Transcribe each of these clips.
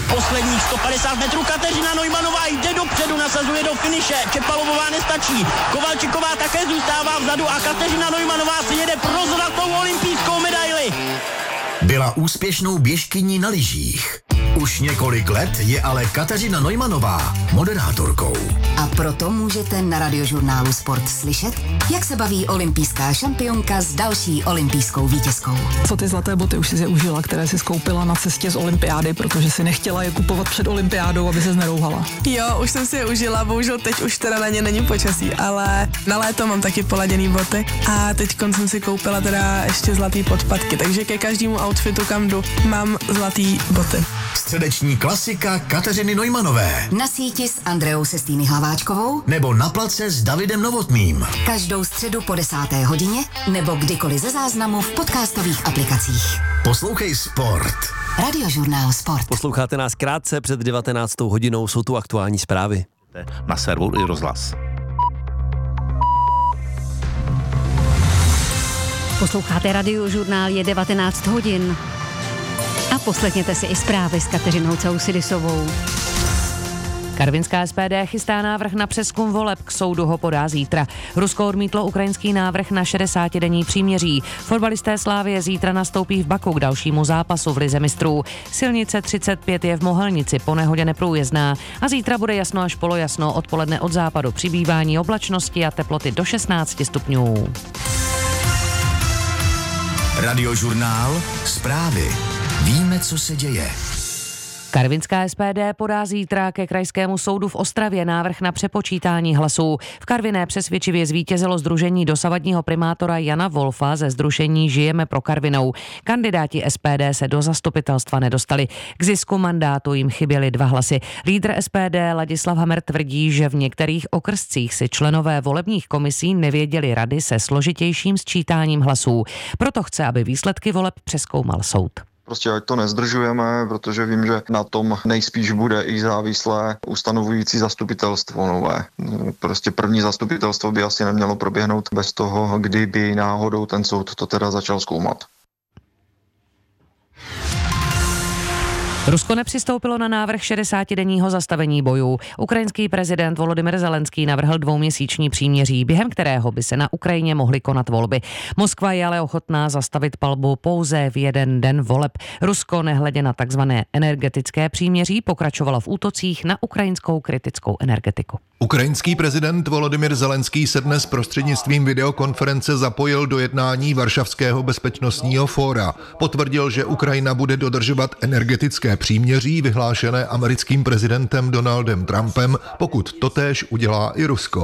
Posledních 150 metrů Kateřina Neumannová jde dopředu, nasazuje do finiše. Čepalovová nestačí. Kovalčiková také zůstává vzadu a Kateřina Neumannová si jede pro zlatou olympijskou medaili. Byla úspěšnou běžkyní na lyžích. Už několik let je ale Kateřina Neumannová moderátorkou. A proto můžete na Radiožurnálu Sport slyšet, jak se baví olympijská šampionka s další olympijskou vítězkou. Co ty zlaté boty už si je užila, které si skoupila na cestě z olympiády, protože si nechtěla je kupovat před olympiádou, aby se nerouhala? Jo, už jsem si je užila, bohužel teď už teda na ně není počasí, ale na léto mám taky poladěný boty a teď jsem si koupila teda ještě zlatý podpatky, takže ke každému outfitu, kam jdu, mám zlatý boty. Středeční klasika Kateřiny Neumanové. Na síti s Andreou Sestýny Hlaváčkovou Nebo na place s Davidem Novotným. každou středu po 10. hodině nebo kdykoliv ze záznamu v podcastových aplikacích. Poslouchej Sport. Radiožurnál Sport. Posloucháte nás krátce před 19. hodinou, jsou tu aktuální zprávy. Na serveru i rozhlas. Posloucháte Radiožurnál, je 19 hodin. A poslechněte si i zprávy s Kateřinou Causidisovou. Karvinská SPD chystá návrh na přezkum voleb, k soudu ho podá zítra. Rusko odmítlo ukrajinský návrh na 60denní příměří. Fotbalisté Slavie zítra nastoupí v Baku k dalšímu zápasu v lize mistrů. Silnice 35 je v Mohelnici po nehodě neprůjezdná a zítra bude jasno až polojasno, odpoledne od západu přibývání oblačnosti a teploty do 16 stupňů. Radiožurnál Zprávy. Víme, co se děje. Karvinská SPD podá zítra ke Krajskému soudu v Ostravě návrh na přepočítání hlasů. V Karviné přesvědčivě zvítězilo sdružení dosavadního primátora Jana Wolfa ze sdružení Žijeme pro Karvinou. Kandidáti SPD se do zastupitelstva nedostali. K zisku mandátu jim chyběly 2 hlasy. Lídr SPD Ladislav Hammer tvrdí, že v některých okrscích si členové volebních komisí nevěděli rady se složitějším sčítáním hlasů. Proto chce, aby výsledky voleb přezkoumal soud. Prostě ať to nezdržujeme, protože vím, že na tom nejspíš bude i závislé ustanovující zastupitelstvo nové. Prostě první zastupitelstvo by asi nemělo proběhnout bez toho, kdyby náhodou ten soud to teda začal zkoumat. Rusko nepřistoupilo na návrh 60denního zastavení bojů. Ukrajinský prezident Volodymyr Zelenský navrhl 2měsíční příměří, během kterého by se na Ukrajině mohly konat volby. Moskva je ale ochotná zastavit palbu pouze v jeden den voleb. Rusko, nehledě na takzvané energetické příměří, pokračovalo v útocích na ukrajinskou kritickou energetiku. Ukrajinský prezident Volodymyr Zelenský se dnes prostřednictvím videokonference zapojil do jednání Varšavského bezpečnostního fóra. Potvrdil, že Ukrajina bude dodržovat energetické příměří vyhlášené americkým prezidentem Donaldem Trumpem, pokud totéž udělá i Rusko.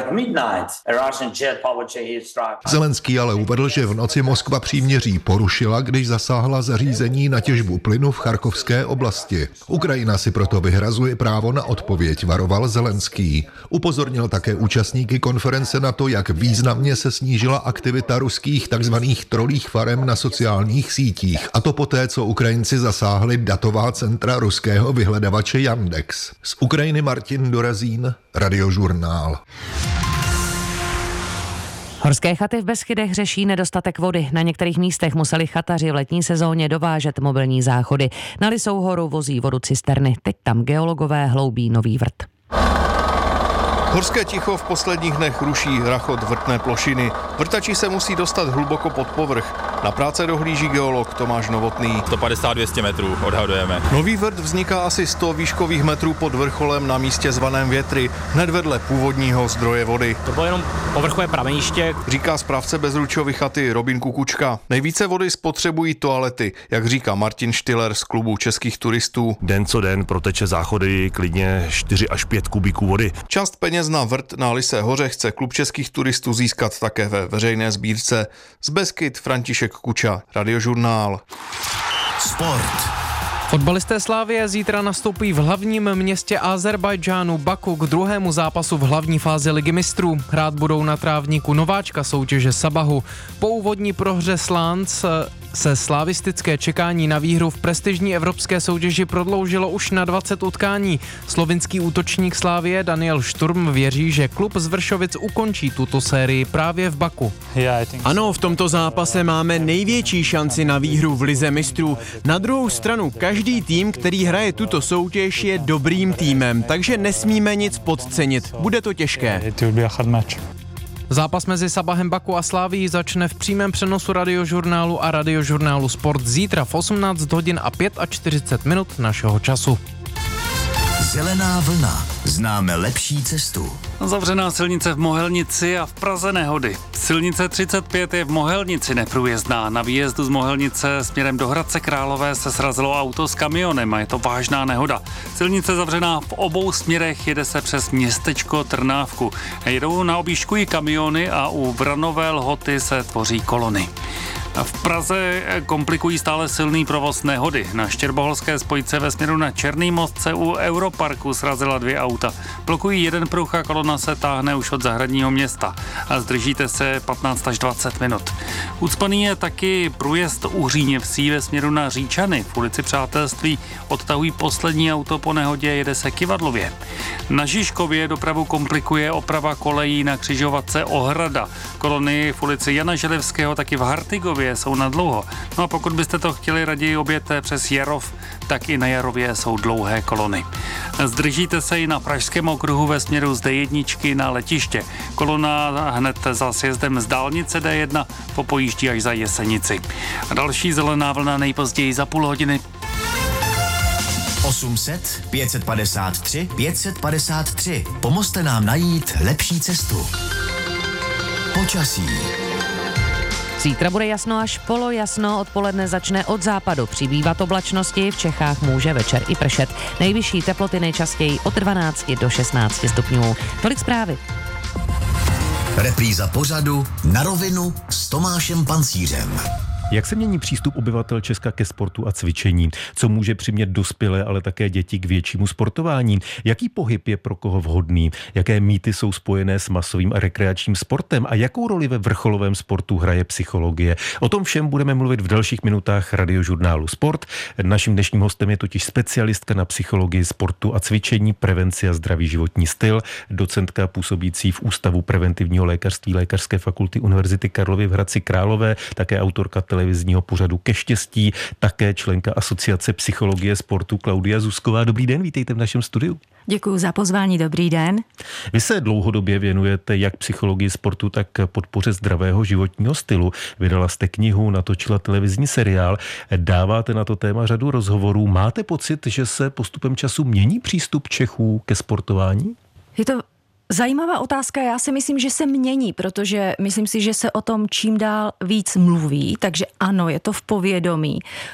Zelenský ale uvedl, že v noci Moskva příměří porušila, když zasáhla zařízení na těžbu plynu v Charkovské oblasti. Ukrajina si proto vyhrazuje právo na odpověď, varoval Zelenský. Upozornil také účastníky konference na to, jak významně se snížila aktivita ruských takzvaných trolích farem na sociálních sítích, a to poté, co Ukrajinci zasáhli datová centra ruského vyhledavače Yandex. Z Ukrajiny Martin Dorazín, Radiožurnál. Horské chaty v Beskydech řeší nedostatek vody. Na některých místech museli chataři v letní sezóně dovážet mobilní záchody. Na Lisou horu vozí vodu cisterny. Teď tam geologové hloubí nový vrt. Horské ticho v posledních dnech ruší rachot vrtné plošiny. Vrtači se musí dostat hluboko pod povrch. Na práce dohlíží geolog Tomáš Novotný. 150-200 metrů odhadujeme. Nový vrt vzniká asi 100 výškových metrů pod vrcholem na místě zvaném Větry, hned vedle původního zdroje vody. To bylo jenom povrchové prameniště, říká správce Bezručovy chaty Robin Kukučka. Nejvíce vody spotřebují toalety, jak říká Martin Štiller z klubu českých turistů. Den co den proteče záchody klidně 4 až 5 kubíků vody. Část peněz na vrt na Lysé hoře chce klub českých turistů získat také ve veřejné sbírce. Z Beskyd František Kuča, Radiožurnál. Sport. Fotbalisté Slavie zítra nastoupí v hlavním městě Azerbajdžánu Baku k druhému zápasu v hlavní fázi Ligy mistrů. Hrát budou na trávníku nováčka soutěže Sabahu. Po úvodní prohře s Lens se slavistické čekání na výhru v prestižní evropské soutěži prodloužilo už na 20 utkání. Slovinský útočník Slavie Daniel Šturm věří, že klub z Vršovic ukončí tuto sérii právě v Baku. Ano, v tomto zápase máme největší šanci na výhru v Lize mistrů. Na druhou stranu, každý tým, který hraje tuto soutěž, je dobrým týmem, takže nesmíme nic podcenit. Bude to těžké. Zápas mezi Sabahem Baku a Slavií začne v přímém přenosu Radiožurnálu a Radiožurnálu Sport zítra v 18 hodin a 45 minut našeho času. Zelená vlna. Známe lepší cestu. Zavřená silnice v Mohelnici a v Praze nehody. Silnice 35 je v Mohelnici neprůjezdná. Na výjezdu z Mohelnice směrem do Hradce Králové se srazilo auto s kamionem a je to vážná nehoda. Silnice zavřená v obou směrech, jede se přes městečko Trnávku. Jedou na objížďku i kamiony a u Vranové Lhoty se tvoří kolony. V Praze komplikují stále silný provoz nehody. Na Štěrboholské spojce ve směru na Černý most se u Europarku srazila 2 auta. Blokují jeden pruh a kolona se táhne už od Zahradního města. A zdržíte se 15 až 20 minut. Ucpaný je taky průjezd u Hříněvsí ve směru na Říčany. V ulici Přátelství odtahují poslední auto po nehodě, jede se Kyvadlově. Na Žižkově dopravu komplikuje oprava kolejí na křižovatce Ohrada. Kolony v ulici Jana Želivského taky v Hartigově jsou na dlouho. No a pokud byste to chtěli raději objet přes Jarov, tak i na Jarově jsou dlouhé kolony. Zdržíte se i na Pražském okruhu ve směru z D1 na letiště. Kolona hned za sjezdem z dálnice D1 popojíždí až za Jesenici. A další zelená vlna nejpozději za půl hodiny. 800 553 553. Pomozte nám najít lepší cestu. Počasí. Zítra bude jasno až polojasno, odpoledne začne od západu přibývat oblačnosti, v Čechách může večer i pršet. Nejvyšší teploty nejčastěji od 12 do 16 stupňů. Tolik zprávy. Repríza pořadu Na rovinu s Tomášem Pancířem. Jak se mění přístup obyvatel Česka ke sportu a cvičení? Co může přimět dospělé, ale také děti k většímu sportování? Jaký pohyb je pro koho vhodný? Jaké mýty jsou spojené s masovým a rekreačním sportem? A jakou roli ve vrcholovém sportu hraje psychologie? O tom všem budeme mluvit v dalších minutách Radiožurnálu Sport. Naším dnešním hostem je totiž specialistka na psychologii sportu a cvičení, prevenci a zdravý životní styl, docentka působící v Ústavu preventivního lékařství Lékařské fakulty Univerzity Karlovy v Hradci Králové, také autorka televizního pořadu Ke štěstí, také členka Asociace psychologie sportu Klaudia Zuzková. Dobrý den, vítejte v našem studiu. Děkuji za pozvání, dobrý den. Vy se dlouhodobě věnujete jak psychologii sportu, tak podpoře zdravého životního stylu. Vydala jste knihu, natočila televizní seriál, dáváte na to téma řadu rozhovorů. Máte pocit, že se postupem času mění přístup Čechů ke sportování? Je to zajímavá otázka, já si myslím, že se mění, protože myslím si, že se o tom čím dál víc mluví, takže ano, je to v povědomí.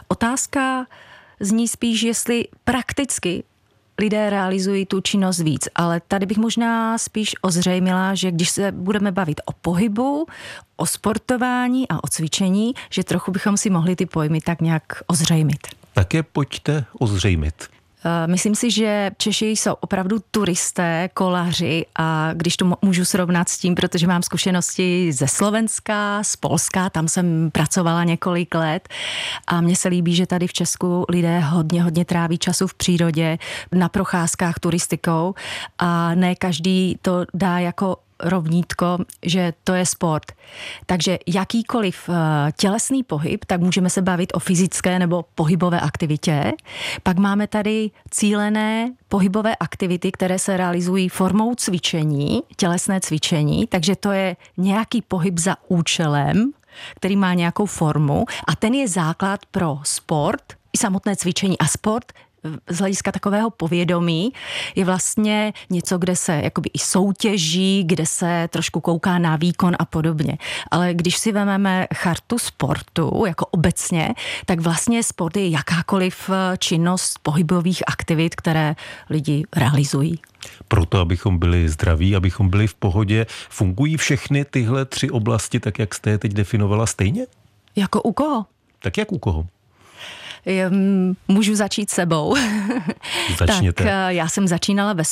Otázka zní spíš, jestli prakticky lidé realizují tu činnost víc, ale tady bych možná spíš ozřejmila, že když se budeme bavit o pohybu, o sportování a o cvičení, že trochu bychom si mohli ty pojmy tak nějak ozřejmit. Také pojďte ozřejmit. Myslím si, že Češi jsou opravdu turisté, kolaři a když to můžu srovnat s tím, protože mám zkušenosti ze Slovenska, z Polska, tam jsem pracovala několik let a mně se líbí, že tady v Česku lidé hodně tráví času v přírodě, na procházkách turistikou a ne každý to dá jako rovnítko, že to je sport. Takže jakýkoliv tělesný pohyb, tak můžeme se bavit o fyzické nebo pohybové aktivitě. Pak máme tady cílené pohybové aktivity, které se realizují formou cvičení, tělesné cvičení, takže to je nějaký pohyb za účelem, který má nějakou formu a ten je základ pro sport i samotné cvičení a sport z hlediska takového povědomí je vlastně něco, kde se jakoby i soutěží, kde se trošku kouká na výkon a podobně. Ale když si vezmeme chartu sportu jako obecně, tak vlastně sport je jakákoliv činnost pohybových aktivit, které lidi realizují. Proto, abychom byli zdraví, abychom byli v pohodě, fungují všechny tyhle 3 oblasti tak, jak jste je teď definovala stejně? Jako u koho? Tak jak u koho? Můžu začít sebou. Začněte. Tak já jsem začínala ve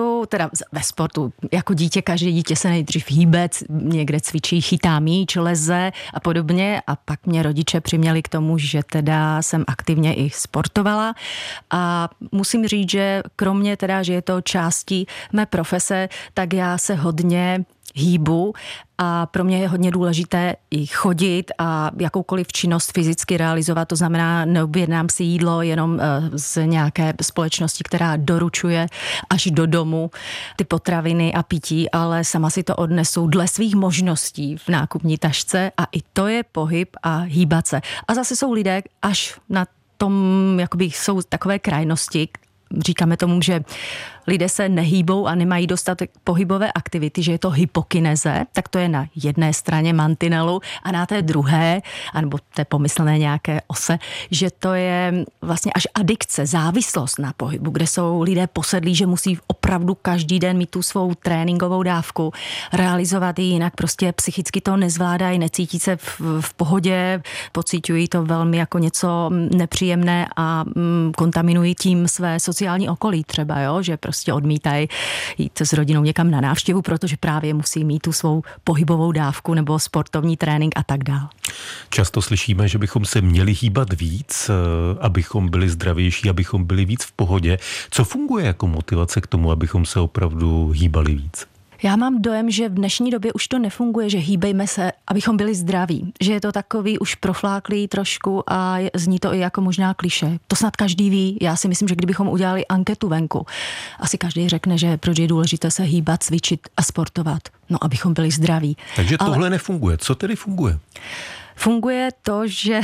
sportu, jako dítě, každé dítě se nejdřív hýbe, někde cvičí, chytá míč, leze a podobně a pak mě rodiče přiměli k tomu, že teda jsem aktivně i sportovala a musím říct, že kromě teda, že je to částí mé profese, tak já se hodně hýbu a pro mě je hodně důležité i chodit a jakoukoliv činnost fyzicky realizovat, to znamená, neobjednám si jídlo jenom z nějaké společnosti, která doručuje až do domu ty potraviny a pití, ale sama si to odnesu dle svých možností v nákupní tašce a i to je pohyb a hýbat se. A zase jsou lidé až na tom, jakoby jsou takové krajnosti, říkáme tomu, že lidé se nehýbou a nemají dostatek pohybové aktivity, že je to hypokineze, tak to je na jedné straně mantinelu a na té druhé, anebo té pomyslné nějaké ose, že to je vlastně až adikce, závislost na pohybu, kde jsou lidé posedlí, že musí opravdu každý den mít tu svou tréninkovou dávku, realizovat ji, jinak prostě psychicky to nezvládají, necítí se v pohodě, pociťují to velmi jako něco nepříjemné a kontaminují tím své sociální okolí třeba, jo? Že prostě odmítají jít s rodinou někam na návštěvu, protože právě musí mít tu svou pohybovou dávku nebo sportovní trénink a tak dál. Často slyšíme, že bychom se měli hýbat víc, abychom byli zdravější, abychom byli víc v pohodě. Co funguje jako motivace k tomu, abychom se opravdu hýbali víc? Já mám dojem, že v dnešní době už to nefunguje, že hýbejme se, abychom byli zdraví. Že je to takový už profláklý trošku a zní to i jako možná klišé. To snad každý ví. Já si myslím, že kdybychom udělali anketu venku, asi každý řekne, že proč je důležité se hýbat, cvičit a sportovat. No, abychom byli zdraví. Takže tohle nefunguje. Co tedy funguje? Funguje to, že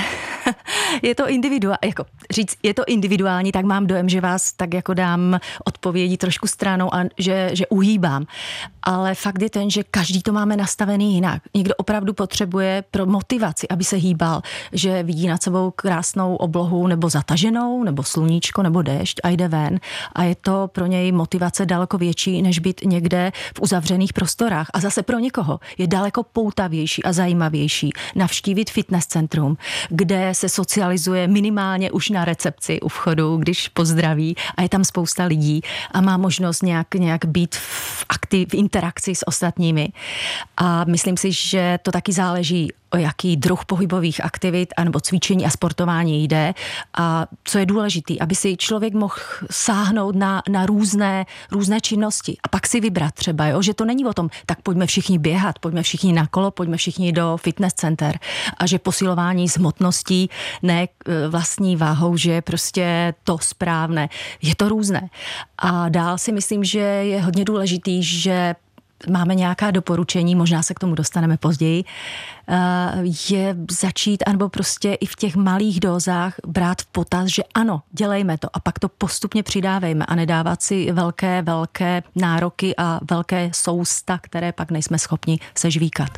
je to je to individuální, tak mám dojem, že vás tak jako dám odpovědi trošku stranou a že uhýbám. Ale fakt je ten, že každý to máme nastavený jinak. Někdo opravdu potřebuje pro motivaci, aby se hýbal, že vidí nad sebou krásnou oblohu nebo zataženou, nebo sluníčko, nebo déšť a jde ven. A je to pro něj motivace daleko větší, než být někde v uzavřených prostorách. A zase pro někoho je daleko poutavější a zajímavější navštívit fitness centrum, kde se socializuje minimálně už na recepci u vchodu, když pozdraví a je tam spousta lidí a má možnost nějak být v interakci s ostatními. A myslím si, že to taky záleží, o jaký druh pohybových aktivit anebo cvičení a sportování jde a co je důležitý, aby si člověk mohl sáhnout na různé činnosti a pak si vybrat třeba, jo? Že to není o tom, tak pojďme všichni běhat, pojďme všichni na kolo, pojďme všichni do fitness center a že posilování s hmotností, ne vlastní váhou, že je prostě to správné. Je to různé. A dál si myslím, že je hodně důležitý, že máme nějaká doporučení, možná se k tomu dostaneme později, je začít, anebo prostě i v těch malých dózách brát v potaz, že ano, dělejme to a pak to postupně přidávejme a nedávat si velké nároky a velké sousta, které pak nejsme schopni sežvíkat.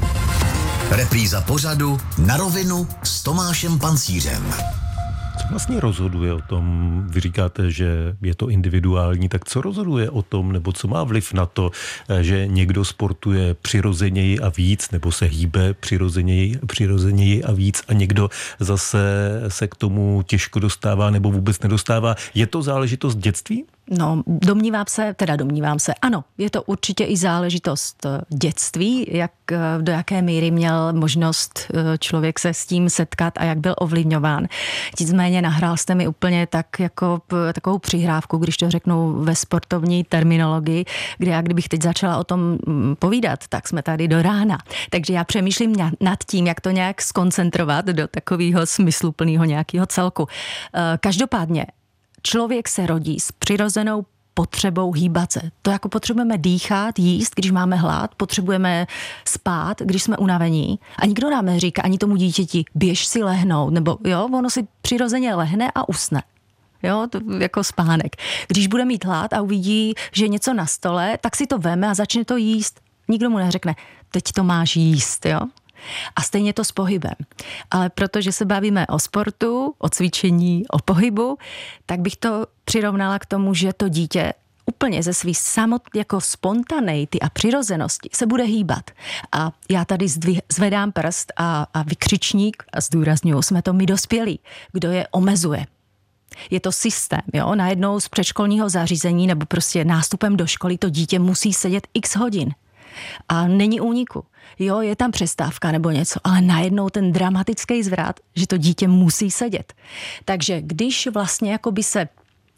Repríza pořadu Na rovinu s Tomášem Pancířem. Co vlastně rozhoduje o tom? Vy říkáte, že je to individuální, tak co rozhoduje o tom, nebo co má vliv na to, že někdo sportuje přirozeněji a víc, nebo se hýbe přirozeněji a víc a někdo zase se k tomu těžko dostává nebo vůbec nedostává. Je to záležitost dětství? No, domnívám se, ano, je to určitě i záležitost dětství, do jaké míry měl možnost člověk se s tím setkat a jak byl ovlivňován. Nicméně nahrál jste mi úplně tak jako takovou přihrávku, když to řeknu ve sportovní terminologii, kde já kdybych teď začala o tom povídat, tak jsme tady do rána. Takže já přemýšlím nad tím, jak to nějak skoncentrovat do takového smysluplného nějakého celku. Každopádně člověk se rodí s přirozenou potřebou hýbat se. To jako potřebujeme dýchat, jíst, když máme hlad, potřebujeme spát, když jsme unavení. A nikdo nám neříká ani tomu dítěti, běž si lehnout, nebo jo, ono si přirozeně lehne a usne. Jo, to jako spánek. Když bude mít hlad a uvidí, že je něco na stole, tak si to veme a začne to jíst. Nikdo mu neřekne, teď to máš jíst, jo. A stejně to s pohybem. Ale protože se bavíme o sportu, o cvičení, o pohybu, tak bych to přirovnala k tomu, že to dítě úplně ze svý jako spontaneity a přirozenosti se bude hýbat. A já tady zvedám prst a vykřičník a zdůrazňuji, jsme to my dospělí, kdo je omezuje. Je to systém, jo? Najednou z předškolního zařízení nebo prostě nástupem do školy to dítě musí sedět x hodin. A není úniku. Jo, je tam přestávka nebo něco, ale najednou ten dramatický zvrat, že to dítě musí sedět. Takže když vlastně jakoby se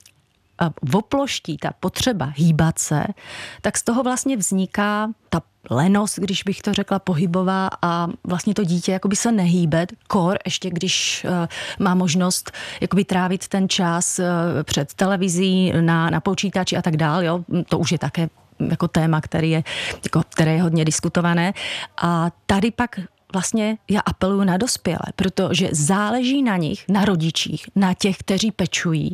oploští ta potřeba hýbat se, tak z toho vlastně vzniká ta lenost, když bych to řekla, pohybová a vlastně to dítě jakoby se nehýbe, kor, ještě když má možnost jakoby trávit ten čas před televizí, na počítači a tak dál, jo, to už je také jako téma, které je hodně diskutované. A tady pak vlastně já apeluju na dospělé, protože záleží na nich, na rodičích, na těch, kteří pečují,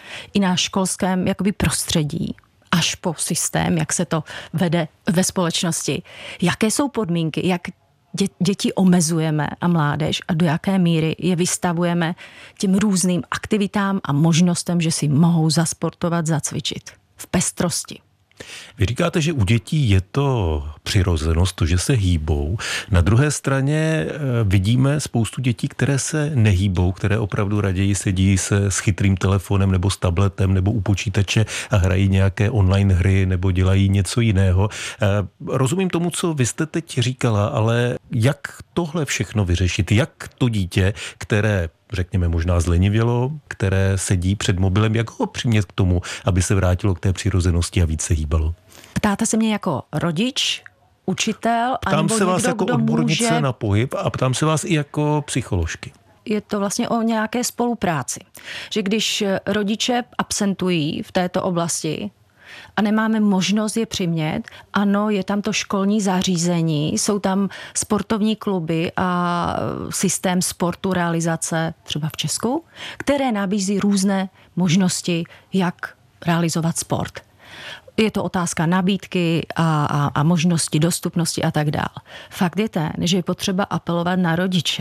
i na školském jakoby prostředí, až po systém, jak se to vede ve společnosti. Jaké jsou podmínky, jak děti omezujeme a mládež a do jaké míry je vystavujeme těm různým aktivitám a možnostem, že si mohou zasportovat, zacvičit v pestrosti. Vy říkáte, že u dětí je to přirozenost, to, že se hýbou. Na druhé straně vidíme spoustu dětí, které se nehýbou, které opravdu raději sedí se s chytrým telefonem nebo s tabletem nebo u počítače a hrají nějaké online hry nebo dělají něco jiného. Rozumím tomu, co vy jste teď říkala, ale jak tohle všechno vyřešit? Jak to dítě, které řekněme možná zlenivělo, které sedí před mobilem, jak ho přimět k tomu, aby se vrátilo k té přirozenosti a víc se hýbalo? Ptáte se mě jako rodič, učitel, ptám se vás jako odbornice na pohyb a ptám se vás i jako psycholožky. Je to vlastně o nějaké spolupráci. Že když rodiče absentují v této oblasti a nemáme možnost je přimět, ano, je tam to školní zařízení, jsou tam sportovní kluby a systém sportu, realizace třeba v Česku, které nabízí různé možnosti, jak realizovat sport. Je to otázka nabídky a možnosti, dostupnosti a tak dál. Fakt je ten, že je potřeba apelovat na rodiče,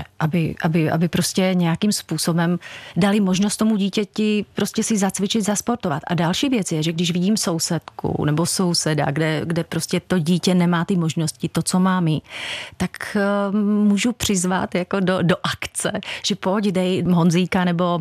aby prostě nějakým způsobem dali možnost tomu dítěti prostě si zacvičit, zasportovat. A další věc je, že když vidím sousedku nebo souseda, kde prostě to dítě nemá ty možnosti, to, co má my, tak můžu přizvat jako do akce, že pojď, dej Honzíka nebo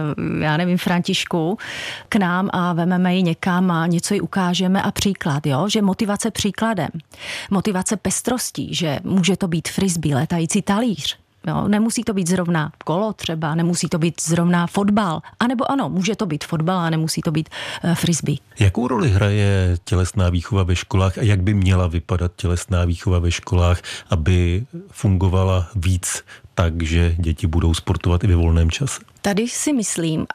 já nevím, Františku k nám a vememe ji někam a něco jí ukáže a příklad, jo? Že motivace příkladem, motivace pestrostí, že může to být frisbee, letající talíř. Jo? Nemusí to být zrovna kolo třeba, nemusí to být zrovna fotbal, anebo ano, může to být fotbal a nemusí to být frisbee. Jakou roli hraje tělesná výchova ve školách a jak by měla vypadat tělesná výchova ve školách, aby fungovala víc tak, že děti budou sportovat i ve volném čase? Tady si myslím,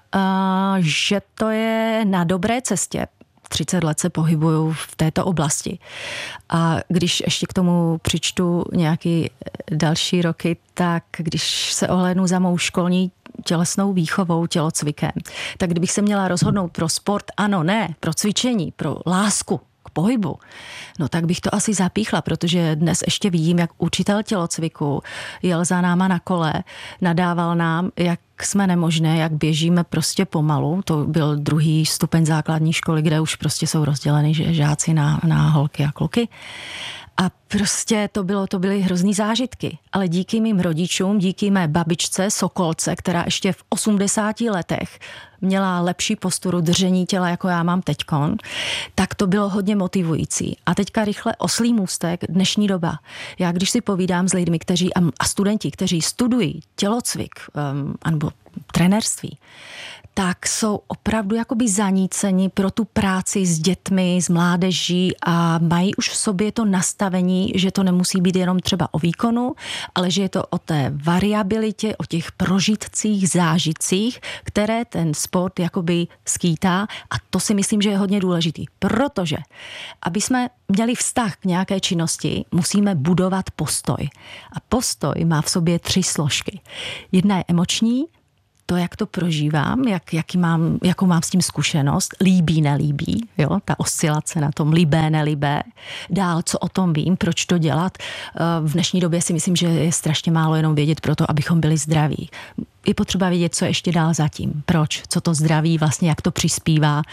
že to je na dobré cestě. 30 let se pohybuju v této oblasti. A když ještě k tomu přičtu nějaký další roky, tak když se ohlédnu za mou školní tělesnou výchovou, tělocvikem, tak kdybych se měla rozhodnout pro sport, ano, ne, pro cvičení, pro lásku k pohybu, no tak bych to asi zapíchla, protože dnes ještě vidím, jak učitel tělocviku jel za náma na kole, nadával nám, jak jsme nemožné, jak běžíme prostě pomalu. To byl 2. stupeň základní školy, kde už prostě jsou rozděleny žáci na holky a kluky. A prostě to byly hrozný zážitky. Ale díky mým rodičům, díky mé babičce, Sokolce, která ještě v 80 letech měla lepší posturu držení těla, jako já mám teďkon, tak to bylo hodně motivující. A teďka rychle oslý můstek, dnešní doba. Já když si povídám s lidmi, a studenti, kteří studují tělocvik nebo trenérství, tak jsou opravdu jakoby zaníceni pro tu práci s dětmi, s mládeží a mají už v sobě to nastavení, že to nemusí být jenom třeba o výkonu, ale že je to o té variabilitě, o těch prožitcích, zážitcích, které ten sport jakoby skýtá a to si myslím, že je hodně důležitý, protože aby jsme měli vztah k nějaké činnosti, musíme budovat postoj. A postoj má v sobě 3 složky. Jedna je emoční, to, jak to prožívám, jakou mám s tím zkušenost, líbí, nelíbí, jo, ta oscilace na tom libé, nelibé. Dál, co o tom vím, proč to dělat. V dnešní době si myslím, že je strašně málo jenom vědět pro to, abychom byli zdraví. Je potřeba vědět, co ještě dál zatím. Proč? Co to zdraví vlastně, jak to přispívá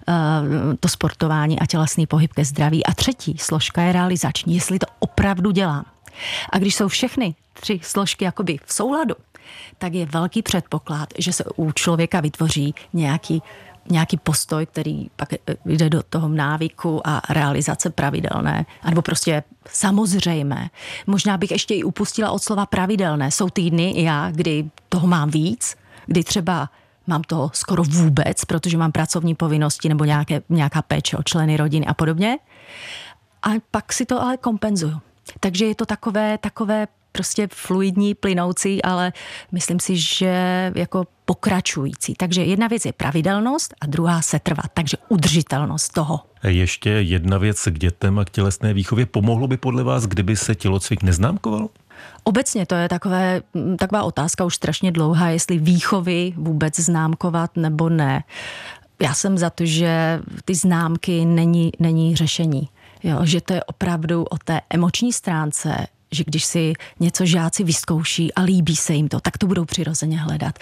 to sportování a tělesný pohyb ke zdraví. A třetí složka je realizační, jestli to opravdu dělám. A když jsou všechny 3 složky jakoby v souladu, tak je velký předpoklad, že se u člověka vytvoří nějaký postoj, který pak jde do toho návyku a realizace pravidelné, anebo prostě samozřejmé. Možná bych ještě i upustila od slova pravidelné. Jsou týdny kdy toho mám víc, kdy třeba mám toho skoro vůbec, protože mám pracovní povinnosti nebo nějaká péče o členy rodiny a podobně. A pak si to ale kompenzuju. Takže je to takové prostě fluidní, plynoucí, ale myslím si, že jako pokračující. Takže jedna věc je pravidelnost a druhá setrvat, takže udržitelnost toho. Ještě jedna věc k dětem a k tělesné výchově. Pomohlo by podle vás, kdyby se tělocvik neznámkoval? Obecně to je taková otázka už strašně dlouhá, jestli výchovy vůbec známkovat nebo ne. Já jsem za to, že ty známky není řešení. Jo, že to je opravdu o té emoční stránce, že když si něco žáci vyzkouší a líbí se jim to, tak to budou přirozeně hledat.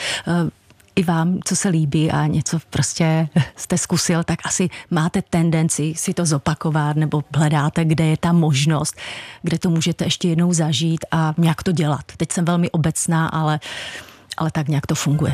I vám, co se líbí a něco prostě jste zkusil, tak asi máte tendenci si to zopakovat nebo hledáte, kde je ta možnost, kde to můžete ještě jednou zažít a nějak to dělat. Teď jsem velmi obecná, ale tak nějak to funguje.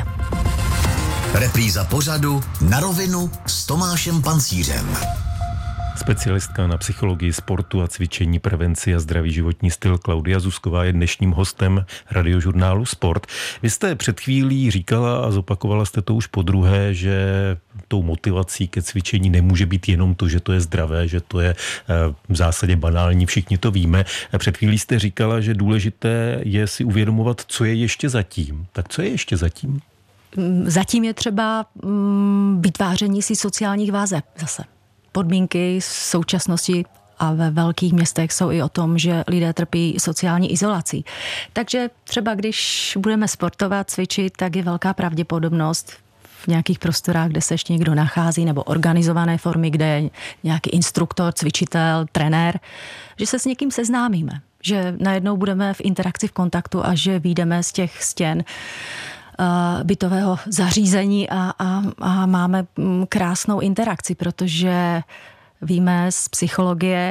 Repríza pořadu Na rovinu s Tomášem Pancířem. Specialistka na psychologii sportu a cvičení, prevenci a zdravý životní styl Klaudia Zuzková je dnešním hostem radiožurnálu Sport. Vy jste před chvílí říkala a zopakovala jste to už podruhé, že tou motivací ke cvičení nemůže být jenom to, že to je zdravé, že to je v zásadě banální, všichni to víme. Před chvílí jste říkala, že důležité je si uvědomovat, co je ještě zatím. Tak co je ještě zatím? Zatím je třeba vytváření si sociálních vazeb zase. Podmínky současnosti a ve velkých městech jsou i o tom, že lidé trpí sociální izolací. Takže třeba když budeme sportovat, cvičit, tak je velká pravděpodobnost v nějakých prostorách, kde se ještě někdo nachází, nebo organizované formy, kde je nějaký instruktor, cvičitel, trenér, že se s někým seznámíme. Že najednou budeme v interakci, v kontaktu a že vyjdeme z těch stěn bytového zařízení a máme krásnou interakci, protože víme z psychologie,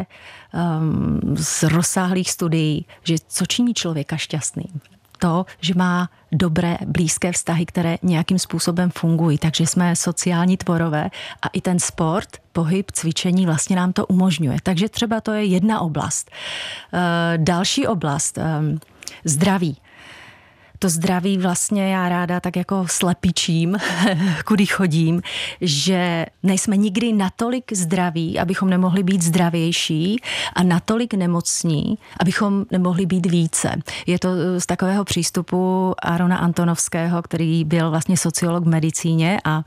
z rozsáhlých studií, že co činí člověka šťastným. To, že má dobré, blízké vztahy, které nějakým způsobem fungují. Takže jsme sociální tvorové a i ten sport, pohyb, cvičení vlastně nám to umožňuje. Takže třeba to je jedna oblast. Další oblast, zdraví. To zdraví vlastně já ráda tak jako slepičím, kudy chodím, že nejsme nikdy natolik zdraví, abychom nemohli být zdravější a natolik nemocní, abychom nemohli být více. Je to z takového přístupu Arona Antonovského, který byl vlastně sociolog v medicíně a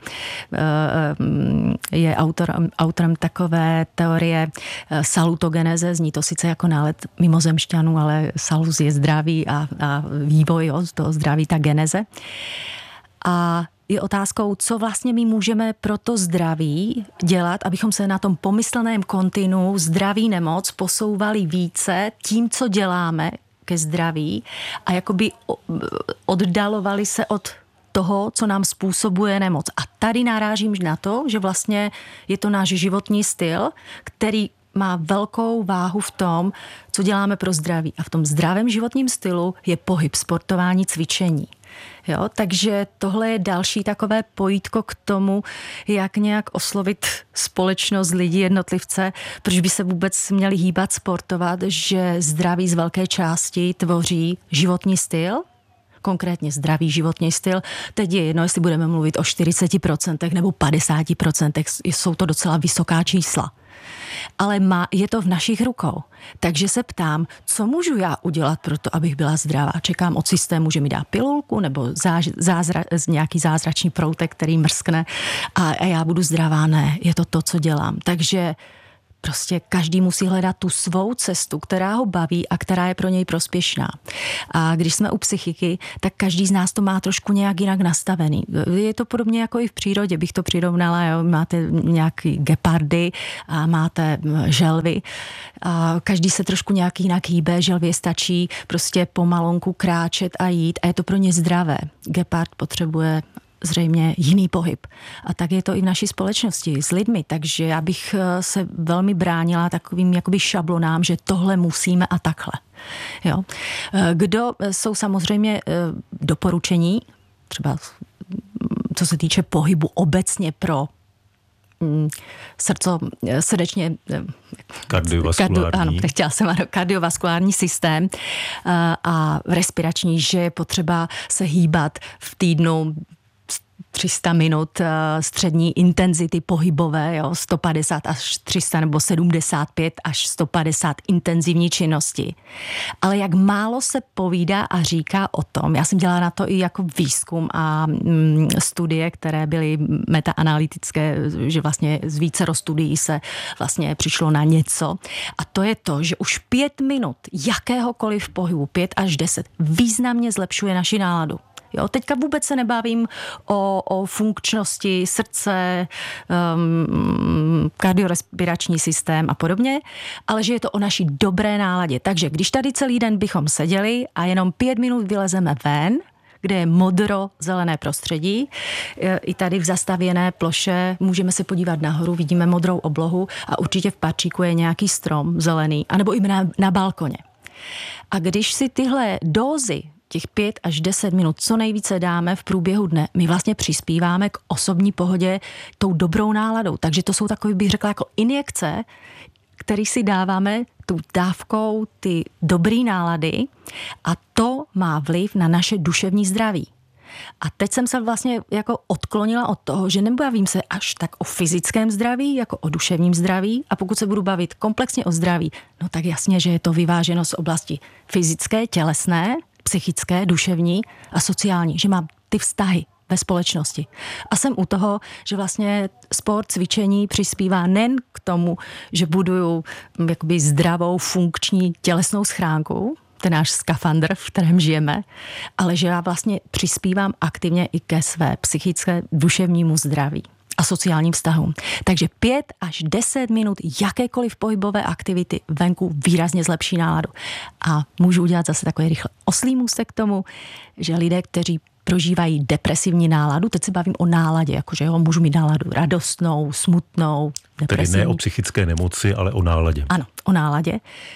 je autorem takové teorie salutogeneze, zní to sice jako nálet mimozemšťanů, ale salus je zdraví a vývoj, toho zdraví, ta geneze. A je otázkou, co vlastně my můžeme pro to zdraví dělat, abychom se na tom pomyslném kontinu zdraví nemoc posouvali více tím, co děláme ke zdraví a jakoby oddalovali se od toho, co nám způsobuje nemoc. A tady narážím na to, že vlastně je to náš životní styl, který má velkou váhu v tom, co děláme pro zdraví. A v tom zdravém životním stylu je pohyb, sportování, cvičení. Jo? Takže tohle je další takové pojítko k tomu, jak nějak oslovit společnost, lidi, jednotlivce, proč by se vůbec měli hýbat, sportovat, že zdraví z velké části tvoří životní styl, konkrétně zdravý životní styl. Teď je jedno, jestli budeme mluvit o 40% nebo 50%, jsou to docela vysoká čísla. Ale je to v našich rukou. Takže se ptám, co můžu já udělat pro to, abych byla zdravá? Čekám od systému, že mi dá pilulku nebo nějaký zázračný proutek, který mrskne a já budu zdravá. Ne, je to, co dělám. Takže Prostě každý musí hledat tu svou cestu, která ho baví a která je pro něj prospěšná. A když jsme u psychiky, tak každý z nás to má trošku nějak jinak nastavený. Je to podobně jako i v přírodě, bych to přirovnala, jo? Máte nějaký gepardy a máte želvy. A každý se trošku nějak jinak hýbe, želvě stačí prostě pomalonku kráčet a jít a je to pro ně zdravé. Gepard potřebuje zřejmě jiný pohyb. A tak je to i v naší společnosti s lidmi, takže já bych se velmi bránila takovým jakoby šablonám, že tohle musíme a takhle. Jo. Kdo jsou samozřejmě doporučení, třeba co se týče pohybu obecně pro srdečně kardiovaskulární systém a respirační, že je potřeba se hýbat v týdnu 300 minut střední intenzity pohybové, jo, 150 až 300 nebo 75 až 150 intenzivní činnosti. Ale jak málo se povídá a říká o tom, já jsem dělala na to i jako výzkum a studie, které byly metaanalytické, že vlastně z vícero studií se vlastně přišlo na něco. A to je to, že už 5 minut jakéhokoliv pohybu, 5 až 10, významně zlepšuje naši náladu. Jo, teďka vůbec se nebavím o funkčnosti srdce, kardiorespirační systém a podobně, ale že je to o naší dobré náladě. Takže když tady celý den bychom seděli a jenom 5 minut vylezeme ven, kde je modro-zelené prostředí, i tady v zastavěné ploše můžeme se podívat nahoru, vidíme modrou oblohu a určitě v parčíku je nějaký strom zelený, anebo i na balkoně. A když si tyhle dózy těch 5 až 10 minut co nejvíce dáme v průběhu dne, my vlastně přispíváme k osobní pohodě tou dobrou náladou. Takže to jsou takové, bych řekla, jako injekce, které si dáváme tou dávkou ty dobrý nálady a to má vliv na naše duševní zdraví. A teď jsem se vlastně jako odklonila od toho, že nebavím se až tak o fyzickém zdraví, jako o duševním zdraví. A pokud se budu bavit komplexně o zdraví, no tak jasně, že je to vyváženo z oblasti fyzické, tělesné, psychické, duševní a sociální, že mám ty vztahy ve společnosti. A jsem u toho, že vlastně sport, cvičení přispívá nejen k tomu, že buduju jakoby zdravou, funkční tělesnou schránku, ten náš skafandr, v kterém žijeme, ale že já vlastně přispívám aktivně i ke své psychické, duševnímu zdraví a sociálním vztahům. Takže 5 až 10 minut jakékoliv pohybové aktivity venku výrazně zlepší náladu. A můžu udělat zase takový rychle oslý můstek k tomu, že lidé, kteří prožívají depresivní náladu, teď se bavím o náladě, jakože jo, můžu mít náladu radostnou, smutnou, depresivní. Tedy ne o psychické nemoci, ale o náladě. Ano, o náladě.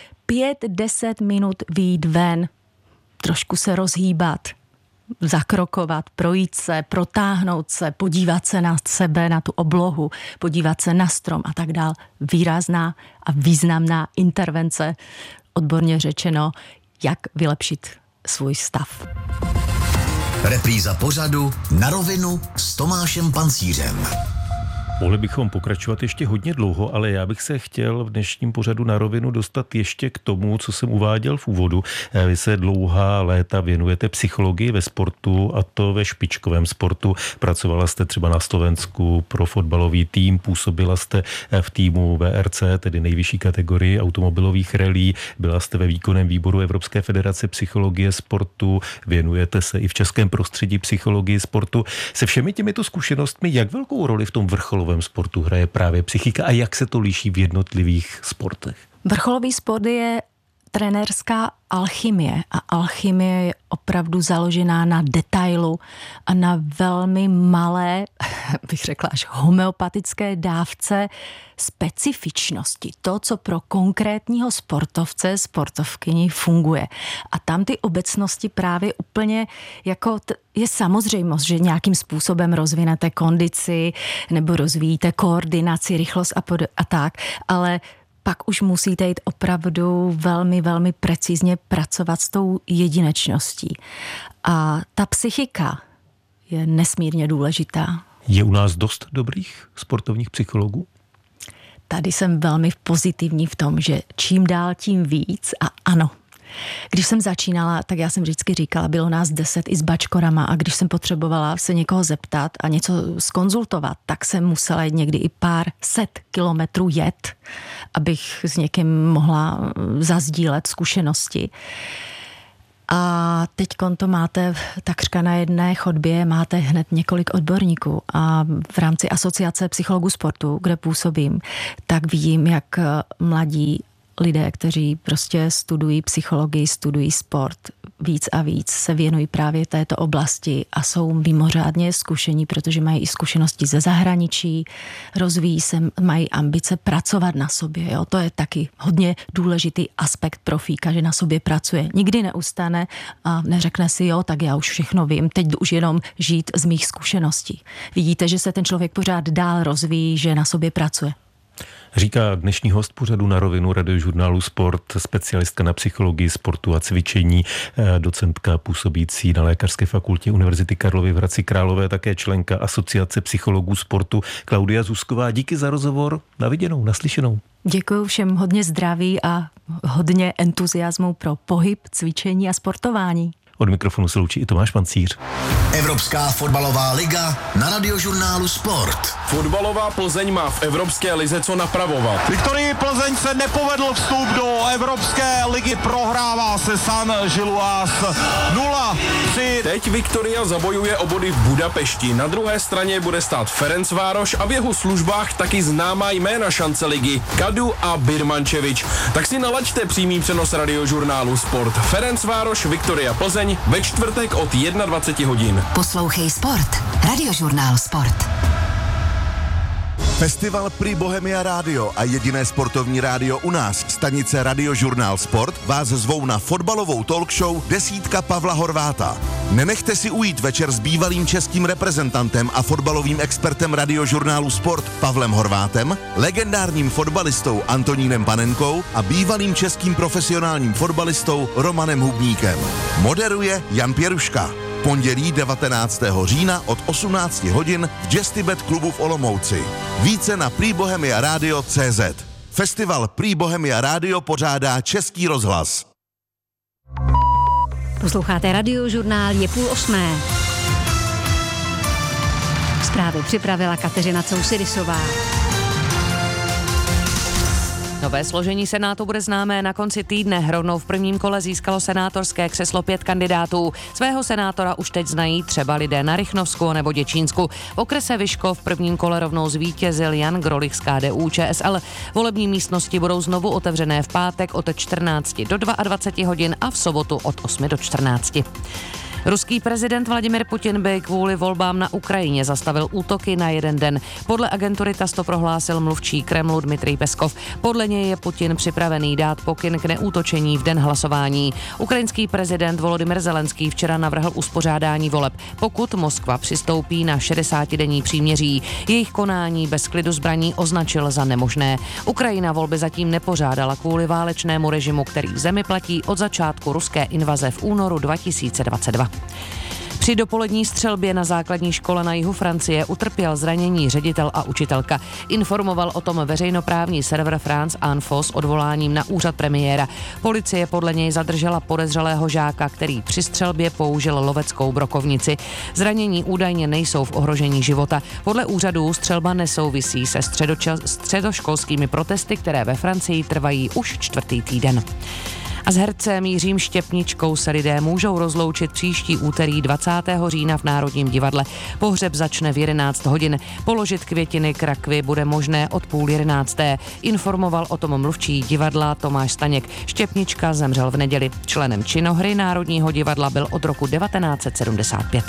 5-10 minut vyjít ven, trošku se rozhýbat, zakrokovat, projít se, protáhnout se, podívat se na sebe, na tu oblohu, podívat se na strom a tak dál. Výrazná a významná intervence, odborně řečeno, jak vylepšit svůj stav. Repríza pořadu Na rovinu s Tomášem Pancířem. Mohli bychom pokračovat ještě hodně dlouho, ale já bych se chtěl v dnešním pořadu Na rovinu dostat ještě k tomu, co jsem uváděl v úvodu. Vy se dlouhá léta věnujete psychologii ve sportu, a to ve špičkovém sportu. Pracovala jste třeba na Slovensku pro fotbalový tým, působila jste v týmu VRC, tedy nejvyšší kategorii automobilových rallye, byla jste ve výkonném výboru Evropské federace psychologie sportu, věnujete se i v českém prostředí psychologii sportu. Se všemi těmito zkušenostmi, jak velkou roli v tom vrcholovém sportu hraje právě psychika a jak se to liší v jednotlivých sportech? Vrcholový sport je trenérská alchymie a alchymie je opravdu založená na detailu a na velmi malé, bych řekla až homeopatické dávce specifičnosti. To, co pro konkrétního sportovce, sportovkyni funguje. A tam ty obecnosti právě úplně jako je samozřejmost, že nějakým způsobem rozvinete kondici nebo rozvíjíte koordinaci, rychlost a tak, ale pak už musíte jít opravdu velmi, velmi precizně pracovat s tou jedinečností. A ta psychika je nesmírně důležitá. Je u nás dost dobrých sportovních psychologů? Tady jsem velmi pozitivní v tom, že čím dál tím víc a ano, Když jsem začínala, tak já jsem vždycky říkala, bylo nás 10 i s bačkorama a když jsem potřebovala se někoho zeptat a něco zkonzultovat, tak jsem musela někdy i pár set kilometrů jet, abych s někým mohla zazdílet zkušenosti. A teďkon to máte takřka na jedné chodbě, máte hned několik odborníků a v rámci Asociace psychologů sportu, kde působím, tak vidím, jak mladí lidé, kteří prostě studují psychologii, studují sport, víc a víc se věnují právě této oblasti a jsou mimořádně zkušení, protože mají i zkušenosti ze zahraničí, rozvíjí se, mají ambice pracovat na sobě. Jo? To je taky hodně důležitý aspekt profíka, že na sobě pracuje. Nikdy neustane a neřekne si, jo, tak já už všechno vím, teď už jenom žít z mých zkušeností. Vidíte, že se ten člověk pořád dál rozvíjí, že na sobě pracuje. Říká dnešní host pořadu Na rovinu Radiožurnálu Sport, specialistka na psychologii sportu a cvičení, docentka působící na Lékařské fakultě Univerzity Karlovy v Hradci Králové, také členka Asociace psychologů sportu Klaudia Zuzková. Díky za rozhovor, na viděnou, naslyšenou. Děkuji všem, hodně zdraví a hodně entuziasmu pro pohyb, cvičení a sportování. Od mikrofonu se loučí i Tomáš Pancíř. Evropská fotbalová liga na Radiožurnálu Sport. Fotbalová Plzeň má v Evropské lize co napravovat. Viktorii Plzeň se nepovedl vstup do Evropské ligy, prohrává se San Giluas 0-3. Teď Viktoria zabojuje o body v Budapešti. Na druhé straně bude stát Ferencvároš a v jeho službách taky známá jména šance ligy Kadu a Birmančevič. Tak si nalaďte přímý přenos Radiožurnálu Sport. Ferencvároš, Viktoria Plzeň ve čtvrtek od 21 hodin. Poslouchej Sport. Radiožurnál Sport. Festival Prix Bohemia Radio a jediné sportovní rádio u nás, stanice Radiožurnál Sport, vás zvou na fotbalovou talkshow Desítka Pavla Horváta. Nenechte si ujít večer s bývalým českým reprezentantem a fotbalovým expertem Radiožurnálu Sport Pavlem Horvátem, legendárním fotbalistou Antonínem Panenkou a bývalým českým profesionálním fotbalistou Romanem Hubníkem. Moderuje Jan Pěruška. Pondělí 19. října od 18 hodin v Jestibet klubu v Olomouci. Více na prixbohemiaradio.cz. Festival Prix Bohemia Radio pořádá Český rozhlas. Posloucháte Radiožurnál, je 7:30. Zprávy připravila Kateřina Cousidisová. Nové složení Senátu bude známé na konci týdne. Rovnou v prvním kole získalo senátorské křeslo 5 kandidátů. Svého senátora už teď znají třeba lidé na Rychnovsku nebo Děčínsku. V okrese Vyškov v prvním kole rovnou zvítězil Jan Grolich z KDU ČSL. Volební místnosti budou znovu otevřené v pátek od 14 do 22 hodin a v sobotu od 8 do 14. Ruský prezident Vladimir Putin by kvůli volbám na Ukrajině zastavil útoky na jeden den. Podle agentury TASS to prohlásil mluvčí Kremlu Dmitrij Peskov. Podle něj je Putin připravený dát pokyn k neútočení v den hlasování. Ukrajinský prezident Volodymyr Zelenský včera navrhl uspořádání voleb, pokud Moskva přistoupí na 60denní příměří. Jejich konání bez klidu zbraní označil za nemožné. Ukrajina volby zatím nepořádala kvůli válečnému režimu, který v zemi platí od začátku ruské invaze v únoru 2022. Při dopolední střelbě na základní škole na jihu Francie utrpěl zranění ředitel a učitelka. Informoval o tom veřejnoprávní server France Info s odvoláním na úřad premiéra. Policie podle něj zadržela podezřelého žáka, který při střelbě použil loveckou brokovnici. Zranění údajně nejsou v ohrožení života. Podle úřadů střelba nesouvisí se středoškolskými protesty, které ve Francii trvají už 4. týden. A s hercem Jiřím Štěpničkou se lidé můžou rozloučit příští úterý 20. října v Národním divadle. Pohřeb začne v 11 hodin. Položit květiny k rakvi bude možné od 10:30. Informoval o tom mluvčí divadla Tomáš Staněk. Štěpnička zemřel v neděli. Členem činohry Národního divadla byl od roku 1975.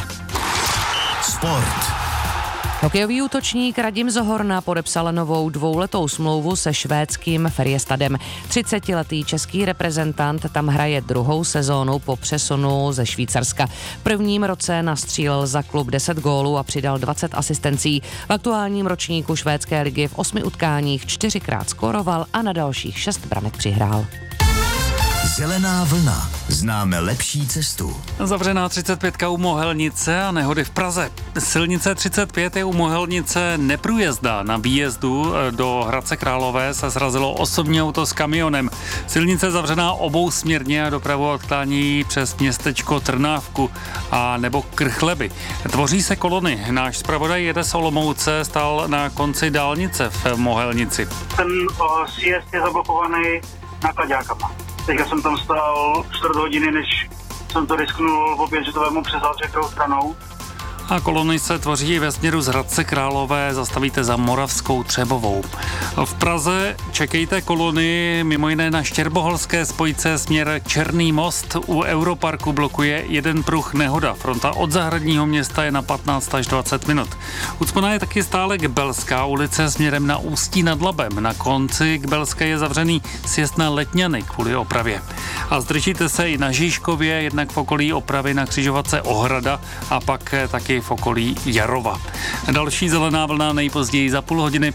Sport. Hokejový útočník Radim Zohorna podepsal novou 2letou smlouvu se švédským Färjestadem. 30letý český reprezentant tam hraje druhou sezónu po přesunu ze Švýcarska. V prvním roce nastřílel za klub 10 gólů a přidal 20 asistencí. V aktuálním ročníku švédské ligy v 8 utkáních 4krát skoroval a na dalších 6 branek přihrál. Zelená vlna. Známe lepší cestu. Zavřená 35 u Mohelnice a nehody v Praze. Silnice 35 je u Mohelnice neprůjezdná. Na výjezdu do Hradce Králové se srazilo osobní auto s kamionem. Silnice zavřená obousměrně a dopravu odklání přes městečko Trnávku a nebo Krchleby. Tvoří se kolony. Náš zpravodaj jede z Olomouce, stál na konci dálnice v Mohelnici. Ten sjezd je zablokovaný náklaďákama. Teďka jsem tam stál 4 hodiny, než jsem to risknul opět, že to vemu přes Alčekovou stranou. A kolony se tvoří ve směru z Hradce Králové, zastavíte za Moravskou Třebovou. V Praze čekejte kolony mimo jiné na Štěrboholské spojce směr Černý most. U Europarku blokuje jeden pruh nehoda. Fronta od Zahradního města je na 15 až 20 minut. Ucpaná je taky stále Kbelská ulice směrem na Ústí nad Labem. Na konci Kbelské je zavřený sjezd na Letňany kvůli opravě. A zdržíte se i na Žižkově, jednak v okolí opravy na křižovatce Ohrada a pak taky v okolí Jarova. Další zelená vlna nejpozději za půl hodiny.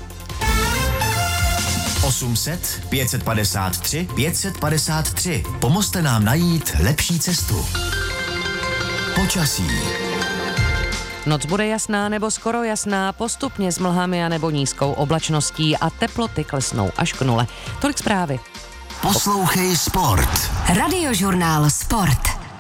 800 553 553. Pomozte nám najít lepší cestu. Počasí. Noc bude jasná nebo skoro jasná, postupně s mlhami a nebo nízkou oblačností a teploty klesnou až k nule. Tolik zprávy. Poslouchej Sport. Radiožurnál Sport.